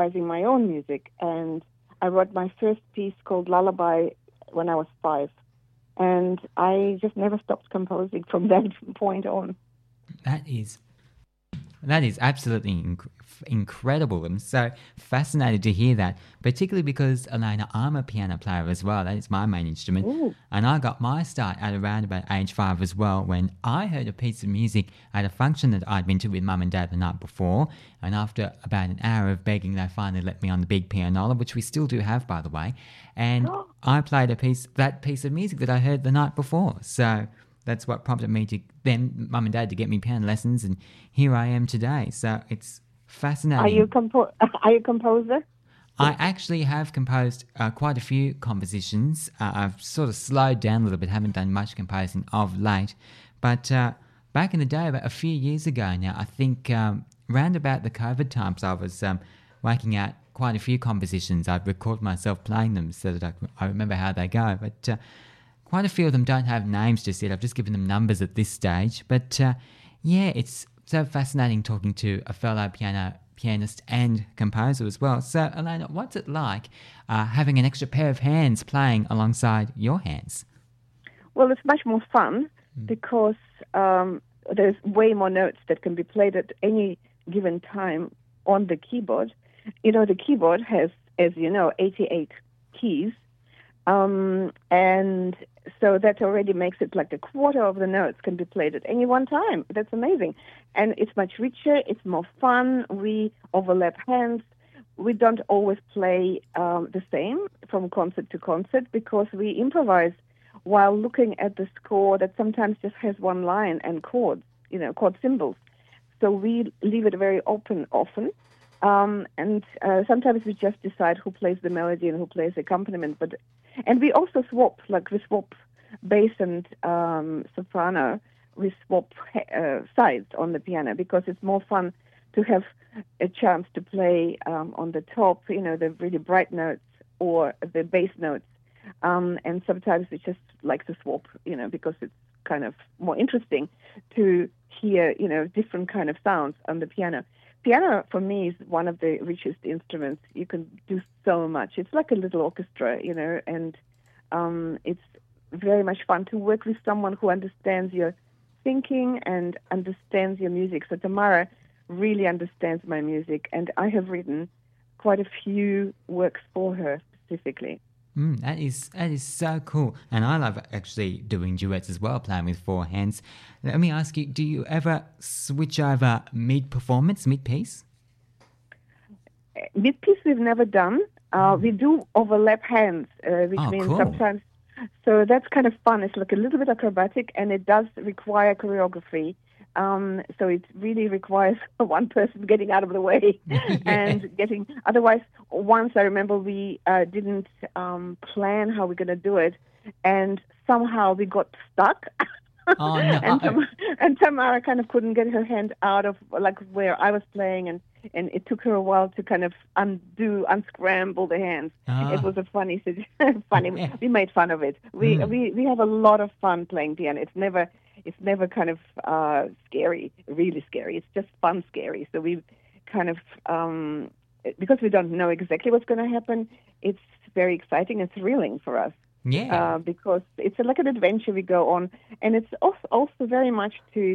improvising my own music. And I wrote my first piece called Lullaby when I was 5. And I just never stopped composing from that point on. That is absolutely incredible. I'm so fascinated to hear that, particularly because, Elena, I'm a piano player as well. That is my main instrument. Ooh. And I got my start at around about age 5 as well, when I heard a piece of music at a function that I'd been to with Mum and Dad the night before. And after about an hour of begging, they finally let me on the big pianola, which we still do have, by the way. And I played that piece of music that I heard the night before. So that's what prompted me to then Mum and Dad to get me piano lessons, and here I am today. So it's fascinating. Are you a composer? I actually have composed quite a few compositions. I've sort of slowed down a little bit, haven't done much composing of late. But back in the day, about a few years ago now, I think round about the COVID times, I was working out quite a few compositions. I'd record myself playing them so that I remember how they go. But quite a few of them don't have names just yet. I've just given them numbers at this stage. But yeah, it's so fascinating talking to a fellow pianist and composer as well. So, Elena, what's it like having an extra pair of hands playing alongside your hands? Well, it's much more fun because there's way more notes that can be played at any given time on the keyboard. You know, the keyboard has, as you know, 88 keys. And so that already makes it like a quarter of the notes can be played at any one time. That's amazing. And it's much richer. It's more fun. We overlap hands. We don't always play the same from concert to concert because we improvise while looking at the score that sometimes just has one line and chords, chord symbols. So we leave it very open often. And sometimes we just decide who plays the melody and who plays the accompaniment. And we also swap, we swap bass and soprano. We swap sides on the piano because it's more fun to have a chance to play on the top, the really bright notes or the bass notes. And sometimes we just like to swap, because it's kind of more interesting to hear, different kind of sounds on the piano. Piano, for me, is one of the richest instruments. You can do so much. It's like a little orchestra, and it's very much fun to work with someone who understands your thinking and understands your music. So Tamara really understands my music, and I have written quite a few works for her specifically. That is so cool. And I love actually doing duets as well, playing with 4 hands. Let me ask you, do you ever switch over mid-performance, mid-piece? Mid-piece we've never done. We do overlap hands, which means cool. Sometimes... So that's kind of fun. It's like a little bit acrobatic, and it does require choreography. So it really requires one person getting out of the way and getting. Otherwise, once I remember we didn't plan how we're going to do it, and somehow we got stuck. Oh no! and Tamara kind of couldn't get her hand out of where I was playing, and it took her a while to kind of unscramble the hands. It was a funny. We made fun of it. We have a lot of fun playing piano. It's never kind of scary, really scary. It's just fun scary. So we kind of, because we don't know exactly what's going to happen, it's very exciting and thrilling for us. Yeah. Because it's like an adventure we go on. And it's also very much to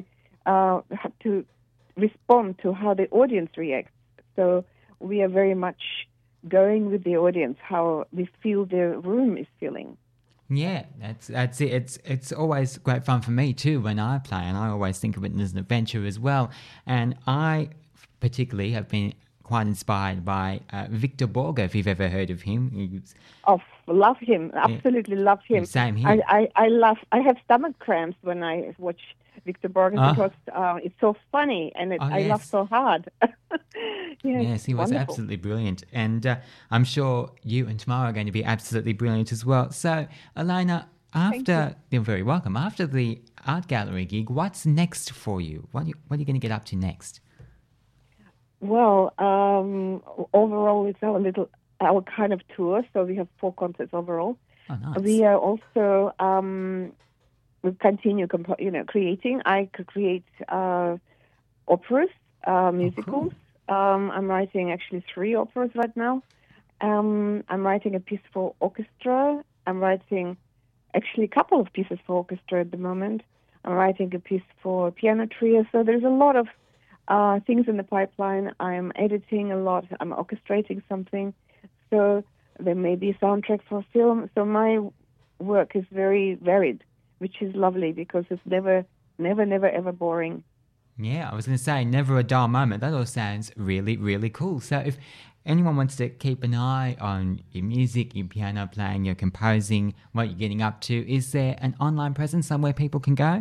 respond to how the audience reacts. So we are very much going with the audience, how we feel the room is feeling. Yeah, that's it. It's always great fun for me too when I play, and I always think of it as an adventure as well. And I particularly have been quite inspired by Victor Borge, if you've ever heard of him. Love him. Absolutely love him. Same here. I have stomach cramps when I watch Victor Borge because it's so funny and I laugh so hard. Yes, he was wonderful. Absolutely brilliant. And I'm sure you and Tamara are going to be absolutely brilliant as well. So, Elena, you're very welcome. After the art gallery gig, what's next for you? What are you going to get up to next? Well, overall, it's our kind of tour. So we have 4 concerts overall. Oh, nice. We are also we continue creating. I could create operas, musicals. Oh, cool. I'm writing actually 3 operas right now. I'm writing a piece for orchestra. I'm writing actually a couple of pieces for orchestra at the moment. I'm writing a piece for piano trio. So there's a lot of things in the pipeline. I'm editing a lot. I'm orchestrating something. So there may be a soundtrack for film. So my work is very varied, which is lovely because it's never, ever boring. Yeah, I was going to say, never a dull moment. That all sounds really, really cool. So if anyone wants to keep an eye on your music, your piano playing, your composing, what you're getting up to, is there an online presence somewhere people can go?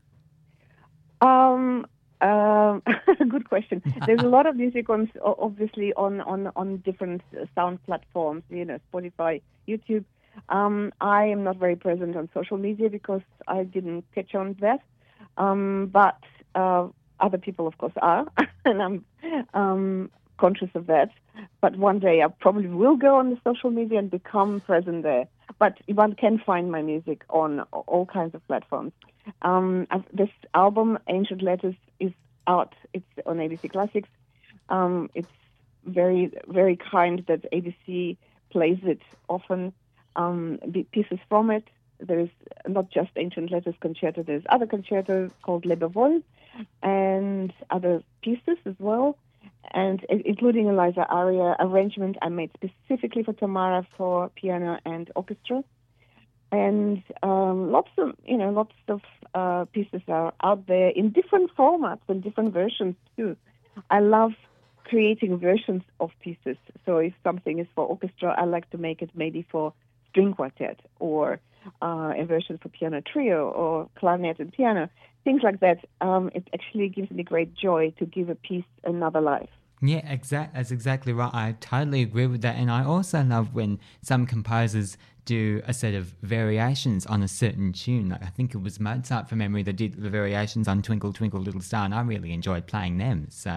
Um, Good question. There's a lot of music obviously on different sound platforms, Spotify, YouTube. I am not very present on social media because I didn't catch on that. But other people, of course, are, and I'm conscious of that. But one day I probably will go on the social media and become present there. But one can find my music on all kinds of platforms. This album, Ancient Letters, is out. It's on ABC Classics. It's very, very kind that ABC plays it often. Pieces from it. There's not just Ancient Letters concerto. There's other concertos called Le Bevol and other pieces as well, and including Eliza aria arrangement I made specifically for Tamara for piano and orchestra. And lots of pieces are out there in different formats and different versions too. I love creating versions of pieces. So if something is for orchestra, I like to make it maybe for string quartet or a version for piano trio or clarinet and piano, things like that. It actually gives me great joy to give a piece another life. Yeah, that's exactly right. I totally agree with that. And I also love when some composers do a set of variations on a certain tune. Like I think it was Mozart, from memory, that did the variations on Twinkle, Twinkle, Little Star, and I really enjoyed playing them. So,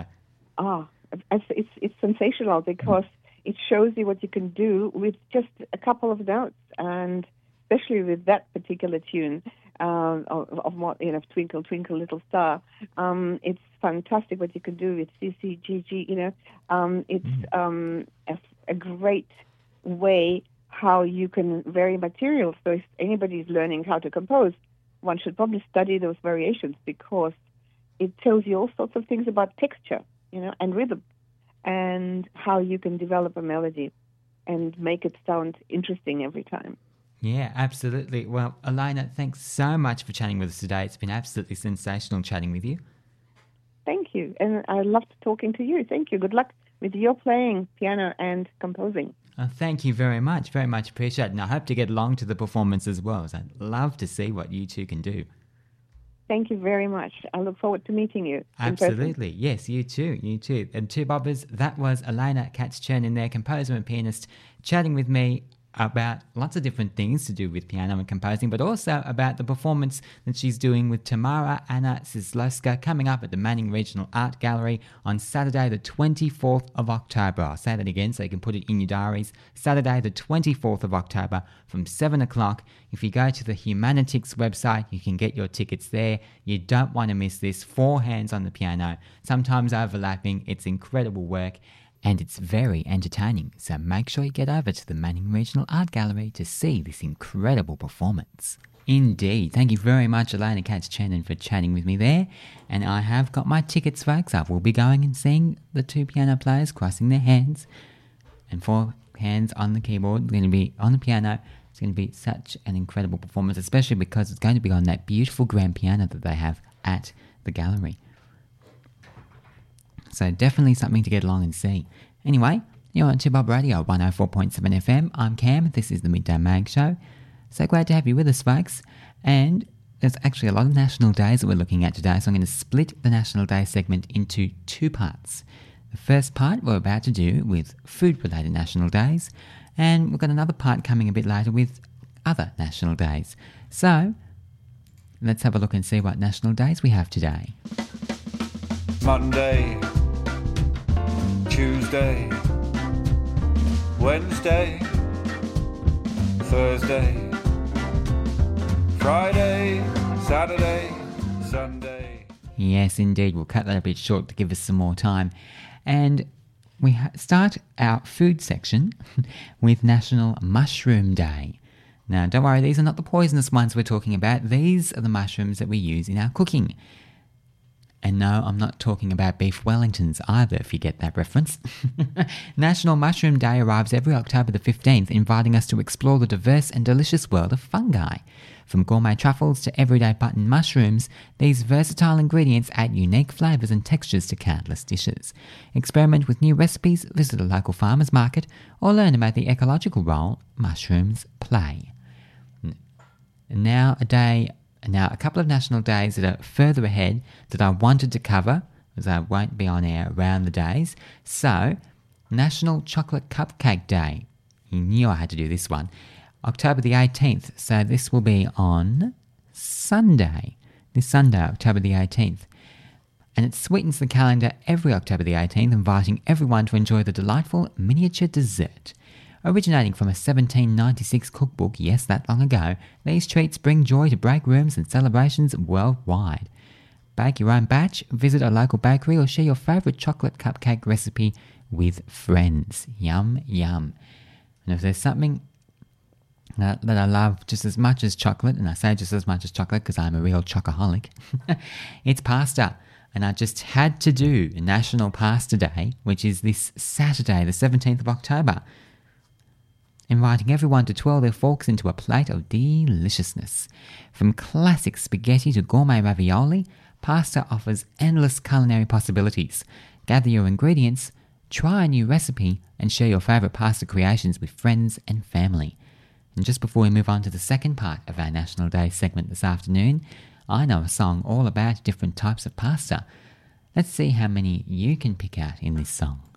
it's sensational because it shows you what you can do with just a couple of notes, and especially with that particular tune of Twinkle, Twinkle, Little Star. It's fantastic what you can do with C, C, G, G. It's a great way how you can vary materials. So if anybody is learning how to compose, one should probably study those variations because it tells you all sorts of things about texture, and rhythm, and how you can develop a melody and make it sound interesting every time. Yeah, absolutely. Well, Elena, thanks so much for chatting with us today. It's been absolutely sensational chatting with you. Thank you. And I loved talking to you. Thank you. Good luck with your playing piano and composing. Thank you very much. Very much appreciate it. And I hope to get along to the performance as well. So I'd love to see what you two can do. Thank you very much. I look forward to meeting you. Absolutely. Yes, you too. You too. And two bobbers, that was Elena Katz-Chernin there, composer and pianist, chatting with me about lots of different things to do with piano and composing, but also about the performance that she's doing with Tamara Anna Sislowska coming up at the Manning Regional Art Gallery on Saturday the 24th of October. I'll say that again so you can put it in your diaries. Saturday the 24th of October from 7 o'clock. If you go to the Humanitix website, you can get your tickets there. You don't want to miss this. 4 hands on the piano, sometimes overlapping. It's incredible work. And it's very entertaining, so make sure you get over to the Manning Regional Art Gallery to see this incredible performance. Indeed. Thank you very much, Elena Katz-Chernin, for chatting with me there. And I have got my tickets, folks. I will be going and seeing the 2 piano players crossing their hands and 4 hands on the keyboard. They're going to be on the piano. It's going to be such an incredible performance, especially because it's going to be on that beautiful grand piano that they have at the gallery. So definitely something to get along and see. Anyway, you're on 2Bob Radio 104.7 FM. I'm Cam. This is the Midday Mag Show. So glad to have you with us, folks. And there's actually a lot of national days that we're looking at today, so I'm going to split the National Day segment into 2 parts. The first part we're about to do with food-related national days, and we've got another part coming a bit later with other national days. So let's have a look and see what national days we have today. Monday, Tuesday, Wednesday, Thursday, Friday, Saturday, Sunday. Yes, indeed. We'll cut that a bit short to give us some more time. And we start our food section with National Mushroom Day. Now, don't worry, these are not the poisonous ones we're talking about. These are the mushrooms that we use in our cooking. And no, I'm not talking about beef Wellingtons either, if you get that reference. National Mushroom Day arrives every October the 15th, inviting us to explore the diverse and delicious world of fungi. From gourmet truffles to everyday button mushrooms, these versatile ingredients add unique flavours and textures to countless dishes. Experiment with new recipes, visit a local farmer's market, or learn about the ecological role mushrooms play. Now a couple of national days that are further ahead that I wanted to cover, as I won't be on air around the days. So, National Chocolate Cupcake Day. You knew I had to do this one. October the 18th, so this will be on Sunday. This Sunday, October the 18th. And it sweetens the calendar every October the 18th, inviting everyone to enjoy the delightful miniature dessert. Originating from a 1796 cookbook, yes, that long ago, these treats bring joy to break rooms and celebrations worldwide. Bake your own batch, visit a local bakery, or share your favourite chocolate cupcake recipe with friends. Yum, yum. And if there's something that I love just as much as chocolate, and I say just as much as chocolate because I'm a real chocoholic, it's pasta. And I just had to do National Pasta Day, which is this Saturday, the 17th of October. Inviting everyone to twirl their forks into a plate of deliciousness. From classic spaghetti to gourmet ravioli, pasta offers endless culinary possibilities. Gather your ingredients, try a new recipe, and share your favourite pasta creations with friends and family. And just before we move on to the second part of our National Day segment this afternoon, I know a song all about different types of pasta. Let's see how many you can pick out in this song.